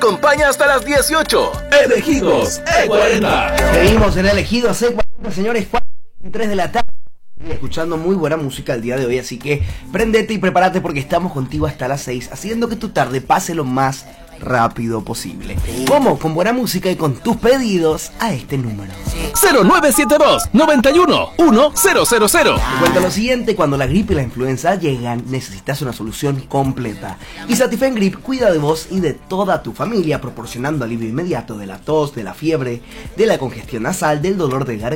Acompaña hasta las 18. Elegidos E40. Seguimos en Elegidos E40, señores, 4:23 de la tarde. Escuchando muy buena música el día de hoy, así que prendete y prepárate porque estamos contigo hasta las 6, haciendo que tu tarde pase lo más rápido posible. ¿Cómo? Con buena música y con tus pedidos a este número 0972-91-1000. Te cuento lo siguiente: cuando la gripe y la influenza llegan, necesitas una solución completa. Y Satifen Grip cuida de vos y de toda tu familia, proporcionando alivio inmediato de la tos, de la fiebre, de la congestión nasal, del dolor de garganta